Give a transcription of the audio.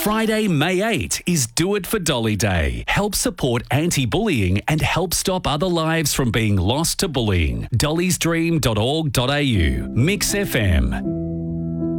Friday, May 8 is Do It for Dolly Day. Help support anti-bullying and help stop other lives from being lost to bullying. dollysdream.org.au. Mix FM.